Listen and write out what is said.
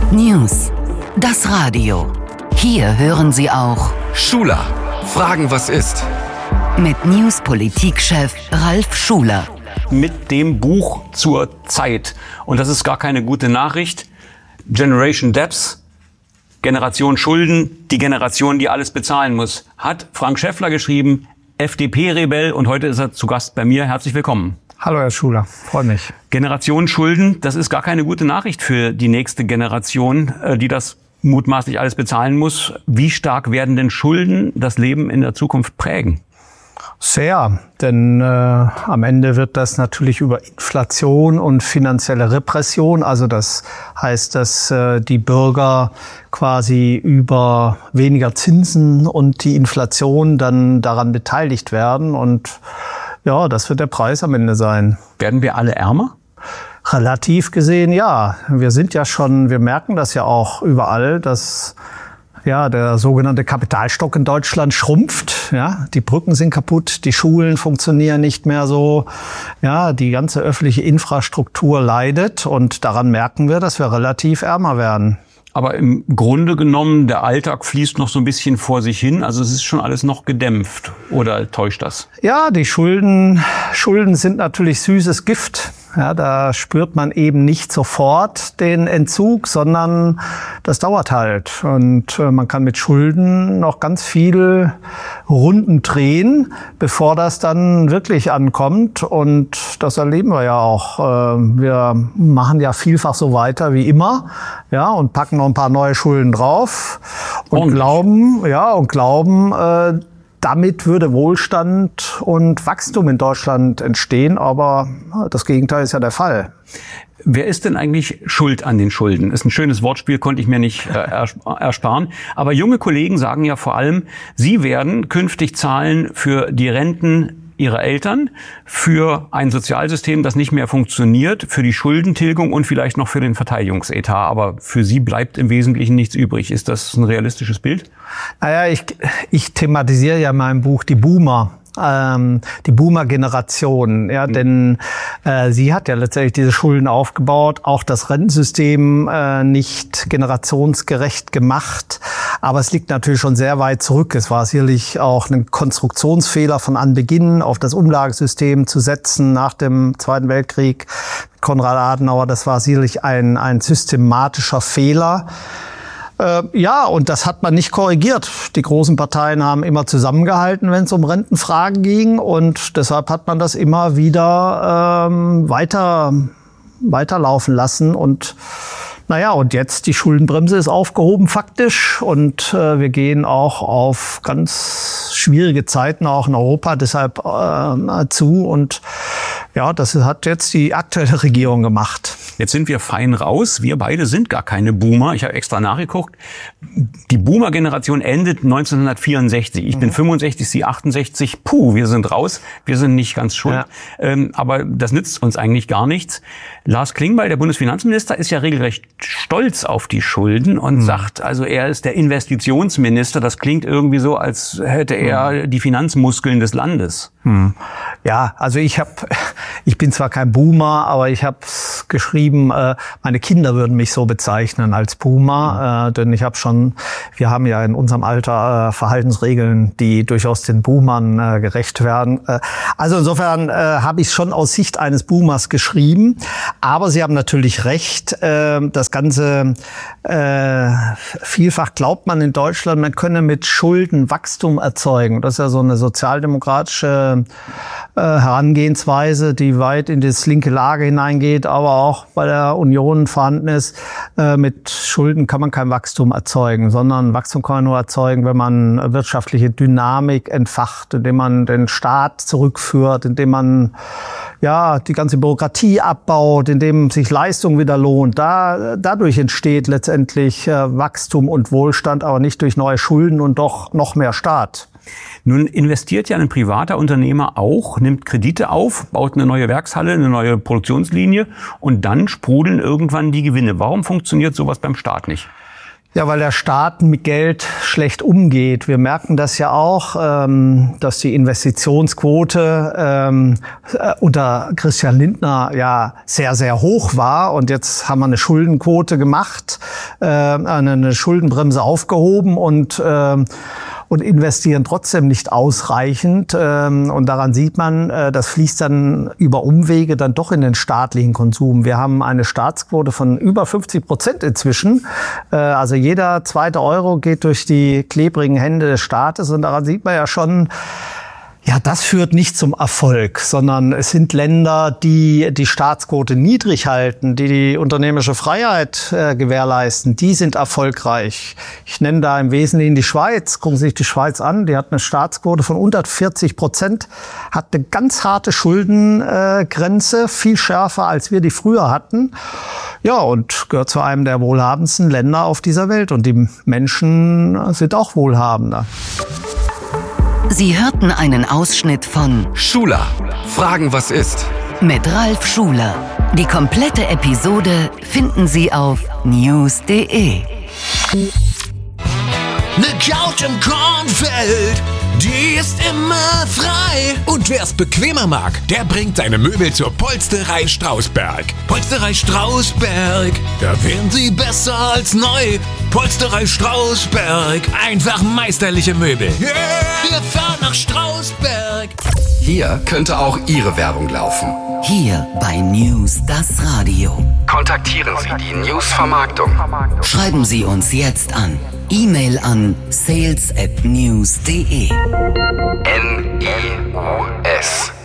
News. Das Radio. Hier hören Sie auch Schuler. Fragen, was ist? Mit News-Politikchef Ralf Schuler. Mit dem Buch zur Zeit. Und das ist gar keine gute Nachricht. Generation Debts, Generation Schulden, die Generation, die alles bezahlen muss, hat Frank Schäffler geschrieben, FDP-Rebell, und heute ist er zu Gast bei mir. Herzlich willkommen. Hallo Herr Schuler, freue mich. Generation Schulden, das ist gar keine gute Nachricht für die nächste Generation, die das mutmaßlich alles bezahlen muss. Wie stark werden denn Schulden das Leben in der Zukunft prägen? Sehr, denn am Ende wird das natürlich über Inflation und finanzielle Repression, also das heißt, dass die Bürger quasi über weniger Zinsen und die Inflation dann daran beteiligt werden, und ja, das wird der Preis am Ende sein. Werden wir alle ärmer? Relativ gesehen, ja. Wir merken das ja auch überall, dass ja, der sogenannte Kapitalstock in Deutschland schrumpft. Ja, die Brücken sind kaputt, die Schulen funktionieren nicht mehr so. Ja, die ganze öffentliche Infrastruktur leidet, und daran merken wir, dass wir relativ ärmer werden. Aber im Grunde genommen, der Alltag fließt noch so ein bisschen vor sich hin. Also es ist schon alles noch gedämpft. Oder täuscht das? Ja, die Schulden sind natürlich süßes Gift. Ja, da spürt man eben nicht sofort den Entzug, sondern das dauert halt. Und man kann mit Schulden noch ganz viel Runden drehen, bevor das dann wirklich ankommt. Und das erleben wir ja auch. Wir machen ja vielfach so weiter wie immer, ja, und packen noch ein paar neue Schulden drauf und glauben, damit würde Wohlstand und Wachstum in Deutschland entstehen, aber das Gegenteil ist ja der Fall. Wer ist denn eigentlich schuld an den Schulden? Ist ein schönes Wortspiel, konnte ich mir nicht ersparen. Aber junge Kollegen sagen ja vor allem, sie werden künftig zahlen für die Renten ihrer Eltern, für ein Sozialsystem, das nicht mehr funktioniert, für die Schuldentilgung und vielleicht noch für den Verteidigungsetat. Aber für sie bleibt im Wesentlichen nichts übrig. Ist das ein realistisches Bild? Naja, ich thematisiere ja in meinem Buch die Boomer. Die Boomer-Generation, ja, denn sie hat ja letztendlich diese Schulden aufgebaut, auch das Rentensystem nicht generationsgerecht gemacht, aber es liegt natürlich schon sehr weit zurück. Es war sicherlich auch ein Konstruktionsfehler von Anbeginn, auf das Umlagesystem zu setzen nach dem Zweiten Weltkrieg. Konrad Adenauer, das war sicherlich ein systematischer Fehler. Ja, und das hat man nicht korrigiert. Die großen Parteien haben immer zusammengehalten, wenn es um Rentenfragen ging, und deshalb hat man das immer wieder weiterlaufen lassen. Und naja, und jetzt die Schuldenbremse ist aufgehoben faktisch, und wir gehen auch auf ganz schwierige Zeiten auch in Europa deshalb zu, und ja, das hat jetzt die aktuelle Regierung gemacht. Jetzt sind wir fein raus. Wir beide sind gar keine Boomer. Ich habe extra nachgeguckt. Die Boomer-Generation endet 1964. Ich bin 65, Sie 68. Puh, wir sind raus. Wir sind nicht ganz schuld. Ja. Aber das nützt uns eigentlich gar nichts. Lars Klingbeil, der Bundesfinanzminister, ist ja regelrecht stolz auf die Schulden und sagt, also er ist der Investitionsminister. Das klingt irgendwie so, als hätte er die Finanzmuskeln des Landes. Ja, also ich bin zwar kein Boomer, aber ich habe geschrieben, meine Kinder würden mich so bezeichnen als Boomer, denn wir haben ja in unserem Alter Verhaltensregeln, die durchaus den Boomern gerecht werden. Also insofern habe ich es schon aus Sicht eines Boomers geschrieben, aber Sie haben natürlich recht, das Ganze, vielfach glaubt man in Deutschland, man könne mit Schulden Wachstum erzeugen. Das ist ja so eine sozialdemokratische Herangehensweise, die weit in das linke Lager hineingeht, aber auch bei der Union vorhanden ist. Mit Schulden kann man kein Wachstum erzeugen, sondern Wachstum kann man nur erzeugen, wenn man wirtschaftliche Dynamik entfacht, indem man den Staat zurückführt, indem man ja die ganze Bürokratie abbaut, indem sich Leistung wieder lohnt. Dadurch entsteht letztendlich Wachstum und Wohlstand, aber nicht durch neue Schulden und doch noch mehr Staat. Nun investiert ja ein privater Unternehmer auch, nimmt Kredite auf, baut eine neue Werkshalle, eine neue Produktionslinie, und dann sprudeln irgendwann die Gewinne. Warum funktioniert sowas beim Staat nicht? Ja, weil der Staat mit Geld schlecht umgeht. Wir merken das ja auch, dass die Investitionsquote unter Christian Lindner ja sehr, sehr hoch war. Und jetzt haben wir eine Schuldenquote gemacht, eine Schuldenbremse aufgehoben und investieren trotzdem nicht ausreichend. Und daran sieht man, das fließt dann über Umwege dann doch in den staatlichen Konsum. Wir haben eine Staatsquote von über 50% inzwischen. Also jeder zweite Euro geht durch die klebrigen Hände des Staates. Und daran sieht man ja schon, ja, das führt nicht zum Erfolg, sondern es sind Länder, die die Staatsquote niedrig halten, die die unternehmerische Freiheit gewährleisten, die sind erfolgreich. Ich nenne da im Wesentlichen die Schweiz. Gucken Sie sich die Schweiz an, die hat eine Staatsquote von unter 40%, hat eine ganz harte Schuldengrenze, viel schärfer als wir die früher hatten. Ja, und gehört zu einem der wohlhabendsten Länder auf dieser Welt. Und die Menschen sind auch wohlhabender. Sie hörten einen Ausschnitt von Schuler, Fragen, was ist? mit Ralf Schuler. Die komplette Episode finden Sie auf news.de. Ne Couch im Kornfeld, die ist immer frei. Und wer's bequemer mag, der bringt seine Möbel zur Polsterei Strausberg. Polsterei Strausberg, da wären sie besser als neu. Polsterei Strausberg, einfach meisterliche Möbel. Yeah, wir fahren nach Strausberg. Hier könnte auch Ihre Werbung laufen. Hier bei News das Radio. Kontaktieren Sie die News-Vermarktung. Schreiben Sie uns jetzt an. E-Mail an sales@news.de. NEUS